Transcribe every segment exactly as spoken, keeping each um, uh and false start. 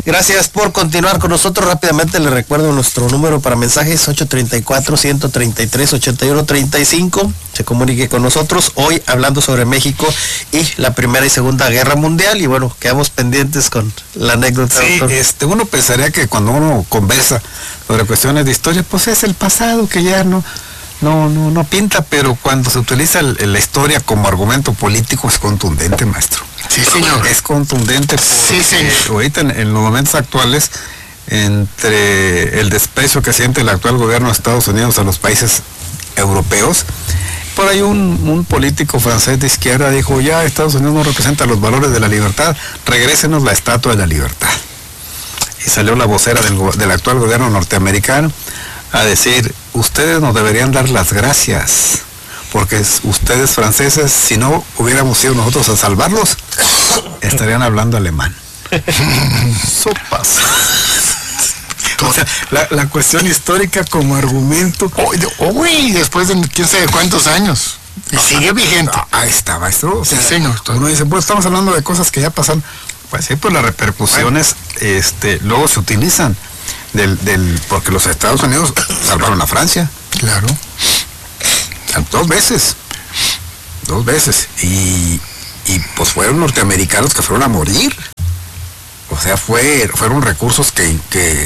Gracias por continuar con nosotros. Rápidamente les recuerdo nuestro número para mensajes: ocho treinta y cuatro, ciento treinta y tres, ochenta y uno treinta y cinco. Se comunique con nosotros hoy hablando sobre México y la Primera y Segunda Guerra Mundial. Y bueno, quedamos pendientes con la anécdota. Sí, doctor. este, uno pensaría que cuando uno conversa sobre cuestiones de historia, pues es el pasado que ya no... No, no, no pinta, pero cuando se utiliza el, la historia como argumento político es contundente, maestro. Sí, señor. Es contundente porque sí, señor. ahorita en, en los momentos actuales, entre el desprecio que siente el actual gobierno de Estados Unidos a los países europeos, por ahí un, un político francés de izquierda dijo, ya Estados Unidos no representa los valores de la libertad, regrésenos la Estatua de la Libertad. Y salió la vocera del, del actual gobierno norteamericano a decir, ustedes nos deberían dar las gracias, porque ustedes franceses, si no hubiéramos ido nosotros a salvarlos, estarían hablando alemán. Sopas. O sea, la, la cuestión histórica como argumento. Uy, después de quién sabe cuántos años. Y sigue vigente. Ahí está, maestro. O sea, sí, señor. Uno dice, pues estamos hablando de cosas que ya pasaron. Pues sí, pues las repercusiones bueno. este, luego se utilizan. Del, del, porque los Estados Unidos salvaron a Francia. Claro. Dos veces. Dos veces. Y, y pues fueron norteamericanos que fueron a morir. O sea, fue, fueron recursos que, que,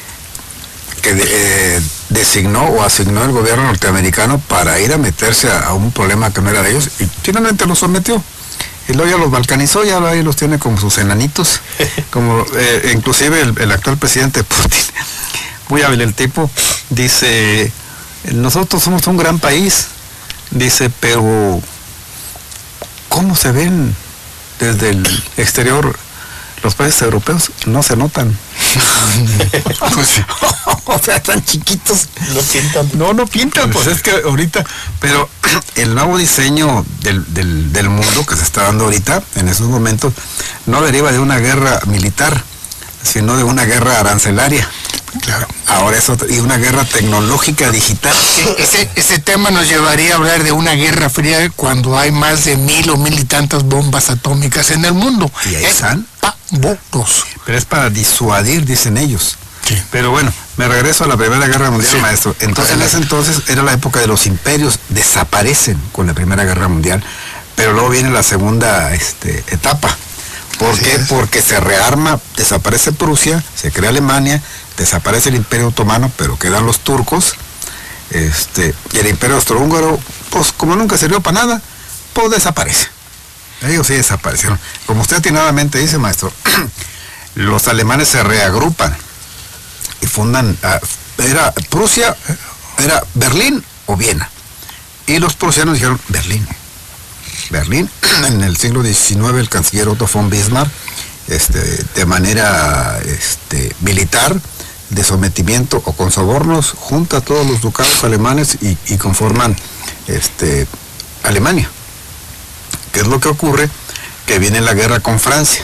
que de, eh, designó o asignó el gobierno norteamericano para ir a meterse a, a un problema que no era de ellos. Y finalmente los sometió. Y luego ya los balcanizó, ya ahí los tiene como sus enanitos, como eh, inclusive el, el actual presidente Putin, muy hábil el tipo, dice, nosotros somos un gran país, dice, pero ¿cómo se ven desde el exterior los países europeos? No se notan. Pues, o sea, tan chiquitos. No pintan. No, no pintan, pues es que ahorita, pero el nuevo diseño del, del, del mundo que se está dando ahorita, en esos momentos, no deriva de una guerra militar, sino de una guerra arancelaria. Claro. Ahora eso, y una guerra tecnológica digital. Ese, ese tema nos llevaría a hablar de una guerra fría cuando hay más de mil o mil y tantas bombas atómicas en el mundo. Y ahí están. Votos. Pero es para disuadir, dicen ellos. Sí. Pero bueno, me regreso a la Primera Guerra Mundial, sí. maestro. Entonces, en ese entonces era la época de los imperios, desaparecen con la Primera Guerra Mundial, pero luego viene la segunda este, etapa. ¿Por Así qué? Es. Porque se rearma, desaparece Prusia, se crea Alemania, desaparece el Imperio Otomano, pero quedan los turcos, este, y el Imperio Austrohúngaro, pues como nunca sirvió para nada, pues desaparece. Ellos sí desaparecieron. Como usted atinadamente dice, maestro, los alemanes se reagrupan y fundan, uh, era Prusia, era Berlín o Viena. Y los prusianos dijeron Berlín. Berlín, en el siglo diecinueve el canciller Otto von Bismarck, este, de manera este, militar, de sometimiento o con sobornos, junta a todos los ducados alemanes y, y conforman este, Alemania. ¿Qué es lo que ocurre? Que viene la guerra con Francia.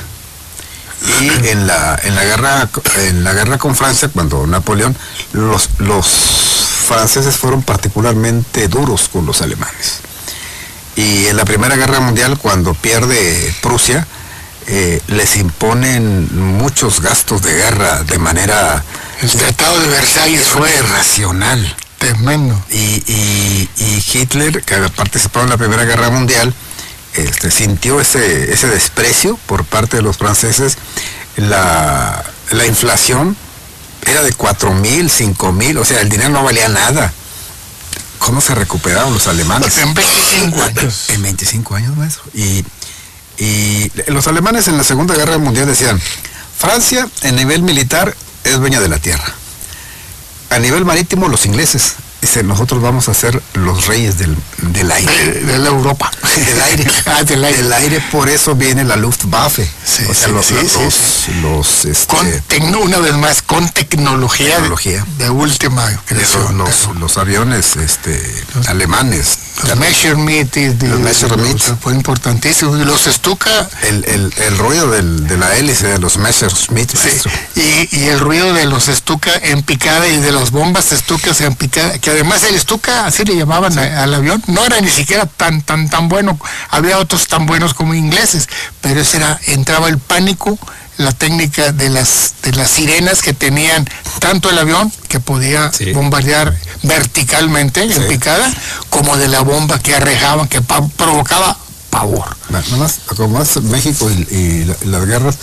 Y en la, en la guerra, en la guerra con Francia, cuando Napoleón, los, los franceses fueron particularmente duros con los alemanes. Y en la Primera Guerra Mundial, cuando pierde Prusia, eh, les imponen muchos gastos de guerra de manera... El Tratado de Versalles fue racional. Tremendo. Y, y, y Hitler, que había participado en la Primera Guerra Mundial, Este, sintió ese, ese desprecio por parte de los franceses. La, la inflación era de cuatro mil, cinco mil, o sea, el dinero no valía nada. ¿Cómo se recuperaron los alemanes? En veinticinco años. En veinticinco años, maestro. Y, y los alemanes en la Segunda Guerra Mundial decían, Francia en nivel militar es dueña de la tierra. A nivel marítimo los ingleses. Dice, nosotros vamos a ser los reyes del, del aire. De, de la Europa. Del aire. Ah, del aire. Del aire, por eso viene la Luftwaffe. Sí, o sea, sí, los, sí, los, sí, los, sí. los este, con tecno, una vez más, con tecnología, tecnología. De, de última creación. Los, los, los aviones este, los, alemanes. Los Messerschmitt. Los Messerschmitt. Fue importantísimo. Y los Stuka. El, el, el ruido del, de la hélice de los Messerschmitt. Sí. Y, y el ruido de los Stuka en picada y de las bombas Stuka en picada, que además el Stuka, así le llamaban sí. a, al avión, no era ni siquiera tan tan tan bueno, había otros tan buenos como ingleses, pero ese era, entraba el pánico la técnica de las de las sirenas que tenían tanto el avión que podía sí. bombardear verticalmente sí. en picada, como de la bomba que arrejaban, que pa provocaba pavor. Nada más, como es México y, y, la, y las guerras,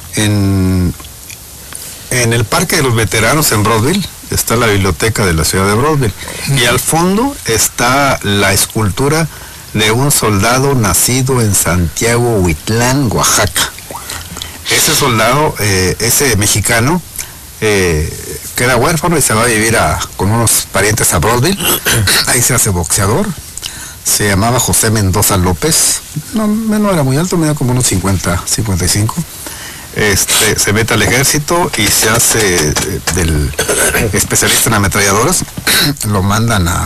en, en el Parque de los Veteranos en Brownsville está la biblioteca de la ciudad de Brownsville, mm. y al fondo está la escultura de un soldado nacido en Santiago, Huitlán, Oaxaca. Ese soldado, eh, ese mexicano, eh, queda huérfano y se va a vivir a, con unos parientes a Brownsville. Ahí se hace boxeador. Se llamaba José Mendoza López. No, no era muy alto, medía como unos cincuenta, cincuenta y cinco. Este, se mete al ejército y se hace eh, del especialista en ametralladoras. Lo mandan a...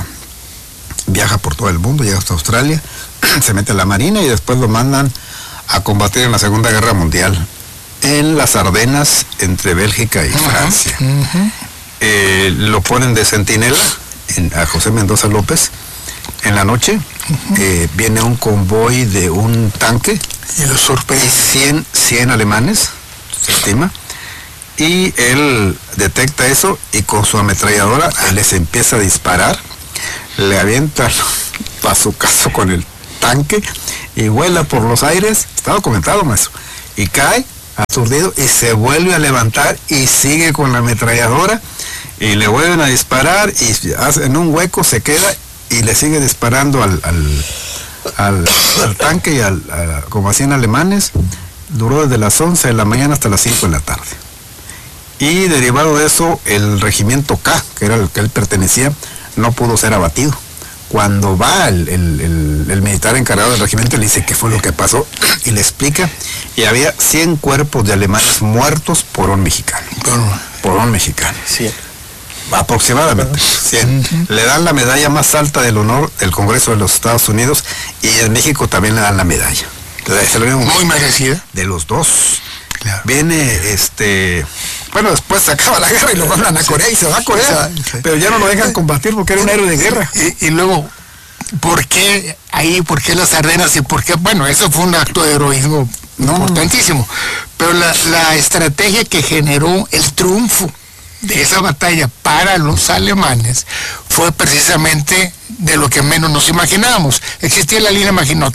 Viaja por todo el mundo, llega hasta Australia, se mete a la marina y después lo mandan a combatir en la Segunda Guerra Mundial en las Ardenas entre Bélgica y Francia. Uh-huh. eh, lo ponen de centinela en, a José Mendoza López. En la noche uh-huh. eh, viene un convoy de un tanque y los sorprende. cien, cien alemanes, se estima, y él detecta eso y con su ametralladora él les empieza a disparar, le avienta bazucazo con el tanque y vuela por los aires, está documentado, maestro, y cae aturdido y se vuelve a levantar y sigue con la ametralladora y le vuelven a disparar y en un hueco se queda y le sigue disparando al, al, al, al tanque y al, a, como hacían alemanes. Duró desde las once de la mañana hasta las cinco de la tarde. Y derivado de eso, el regimiento K, que era el que él pertenecía, no pudo ser abatido. Cuando va el, el, el, el militar encargado del regimiento, le dice qué fue lo que pasó y le explica, y había cien cuerpos de alemanes muertos por un mexicano. Por un mexicano. Sí. Aproximadamente cien. Uh-huh. Le dan la medalla más alta del honor del Congreso de los Estados Unidos y en México también le dan la medalla. Se lo muy merecida. De los dos. Claro. Viene este... Bueno, después se acaba la guerra y lo mandan a Corea y se va a Corea. Sí, sí. Pero ya no lo dejan combatir porque era un héroe de guerra. Y, y luego, ¿por qué ahí? ¿Por qué las Ardenas? ¿Y por qué? Bueno, eso fue un acto de heroísmo no, importantísimo. Pero la, la estrategia que generó el triunfo de esa batalla para los alemanes fue precisamente de lo que menos nos imaginábamos. Existía la línea Maginot,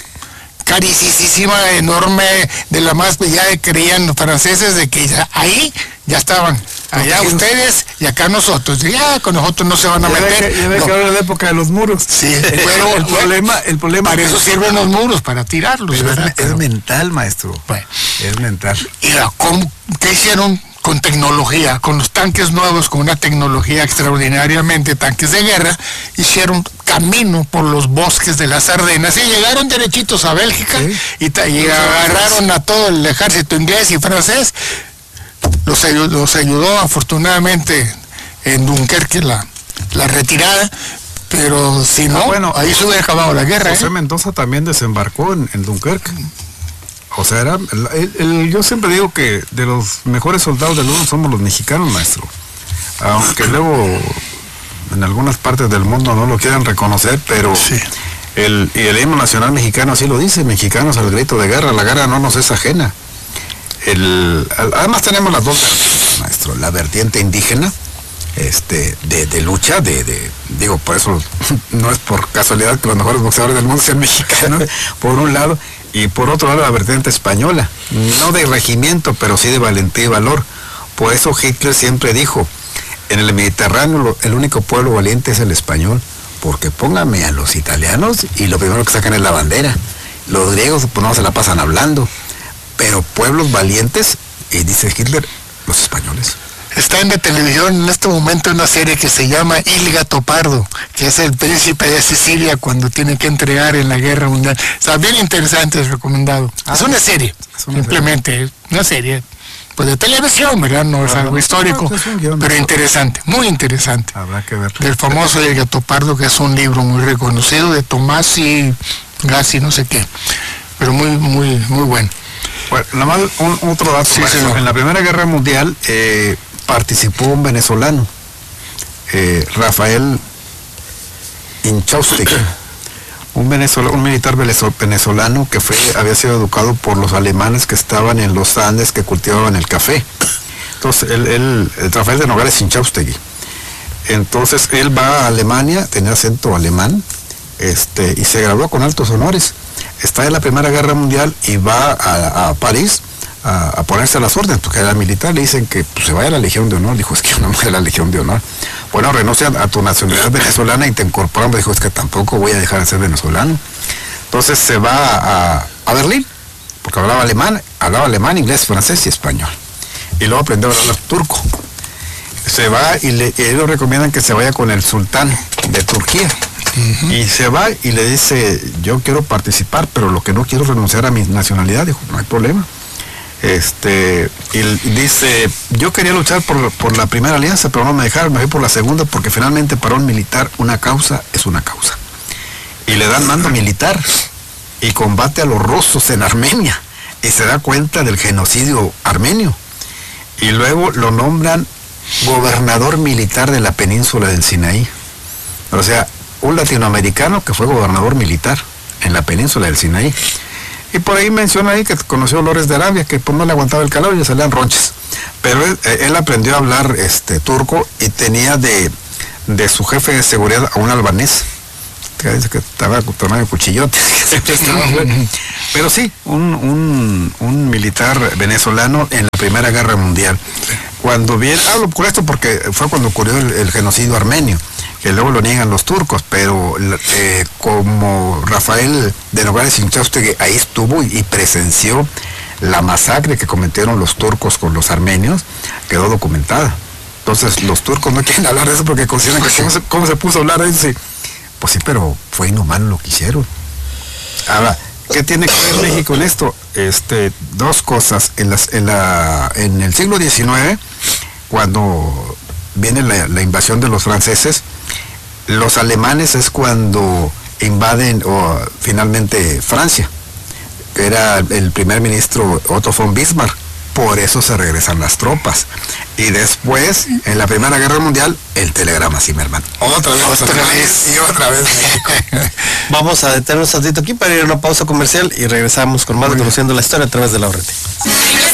carísima, enorme, de la más, ya creían los franceses de que ya, ahí ya estaban, allá ustedes y acá nosotros, ya con nosotros no se van a ya meter. Ya ve no. que ahora es la época de los muros. Sí, pero el problema, el problema para eso sirven los muros, para tirarlos. Pero ¿verdad? Es, pero, es mental, maestro. Bueno, es mental. ¿Y la, cómo, qué hicieron? Con tecnología, con los tanques nuevos, con una tecnología extraordinariamente, tanques de guerra, hicieron camino por los bosques de las Ardenas y llegaron derechitos a Bélgica, ¿sí? y, y agarraron a todo el ejército inglés y francés. Los ayudó, los ayudó afortunadamente en Dunkerque la, la retirada, pero si no, ah, bueno, ahí se hubiera acabado la guerra. José ¿eh? Mendoza también desembarcó en, en Dunkerque. O sea, era, el, el, el, yo siempre digo que de los mejores soldados del mundo somos los mexicanos, maestro. Aunque luego en algunas partes del mundo no lo quieran reconocer, pero sí. el, y el himno nacional mexicano así lo dice, mexicanos al grito de guerra, la guerra no nos es ajena. El, además tenemos las dos vertientes, maestro, la vertiente indígena, este, de, de lucha, de, de, digo, por eso no es por casualidad que los mejores boxeadores del mundo sean mexicanos, por un lado, y por otro lado la vertiente española, no de regimiento, pero sí de valentía y valor. Por eso Hitler siempre dijo, en el Mediterráneo el único pueblo valiente es el español, porque póngame a los italianos y lo primero que sacan es la bandera. Los griegos pues no se la pasan hablando, pero pueblos valientes, y dice Hitler, los españoles. Está en la televisión en este momento una serie que se llama Il Gattopardo, que es el príncipe de Sicilia cuando tiene que entregar en la guerra mundial. Está bien interesante, es recomendado. Ah, es una serie, es una simplemente, serie. una serie. Pues de televisión, ¿verdad? No es algo histórico, no, es guión, pero interesante, muy interesante. Habrá que ver. Del famoso Il Gattopardo, que es un libro muy reconocido de Tomás y Gassi, no sé qué, pero muy, muy, muy bueno. Bueno, nada más un, otro dato. Sí, en la Primera Guerra Mundial eh, participó un venezolano, eh, Rafael Inchaustic, un, venezolano, un militar venezolano que fue, había sido educado por los alemanes que estaban en los Andes, que cultivaban el café. Entonces, él, él Rafael de Nogales Inchaustegui. Entonces, él va a Alemania, tenía acento alemán, este, y se graduó con altos honores. Está en la Primera Guerra Mundial y va a, a París a, a ponerse a las órdenes, porque era militar. Le dicen que pues, se vaya a la Legión de Honor. Dijo, es que yo no me voy a la Legión de Honor. Bueno, renuncia a tu nacionalidad venezolana y te incorporamos. Dijo, es que tampoco voy a dejar de ser venezolano. Entonces se va a, a Berlín, porque hablaba alemán, hablaba alemán, inglés, francés y español. Y luego aprendió a hablar turco. Se va y, le, y ellos recomiendan que se vaya con el sultán de Turquía. Uh-huh. Y se va y le dice, yo quiero participar, pero lo que no quiero es renunciar a mi nacionalidad. Dijo, no hay problema. Este, y, y dice, yo quería luchar por, por la primera alianza, pero no me dejaron, me fui por la segunda, porque finalmente para un militar una causa es una causa. Y le dan mando militar y combate a los rusos en Armenia y se da cuenta del genocidio armenio. Y luego lo nombran gobernador militar de la península del Sinaí. O sea, un latinoamericano que fue gobernador militar en la península del Sinaí. Y por ahí menciona ahí que conoció a Lores de Arabia, que pues no le aguantaba el calor y le salían ronches. Pero él, él aprendió a hablar este turco y tenía de, de su jefe de seguridad a un albanés. Que dice que estaba tomando cuchillotes. Pero sí, un, un, un militar venezolano en la Primera Guerra Mundial. Cuando viene, hablo por esto porque fue cuando ocurrió el, el genocidio armenio, que luego lo niegan los turcos, pero eh, como Rafael de Nogales Inchaustegui ahí estuvo y presenció la masacre que cometieron los turcos con los armenios, quedó documentada. Entonces los turcos no quieren hablar de eso porque consideran que cómo se, cómo se puso a hablar de eso. Pues sí, pero fue inhumano lo que hicieron. Ahora, ¿qué tiene que ver México en esto? Este, dos cosas. En, las, en, la, en el siglo diecinueve, cuando viene la, la invasión de los franceses, los alemanes es cuando invaden o, finalmente Francia, que era el primer ministro Otto von Bismarck. Por eso se regresan las tropas. Y después, en la Primera Guerra Mundial, el telegrama Zimmermann. Otra vez, otra, otra vez y otra vez. Vamos a detenernos un ratito aquí para ir a una pausa comercial y regresamos con más de Conociendo la Historia a través de la O R T.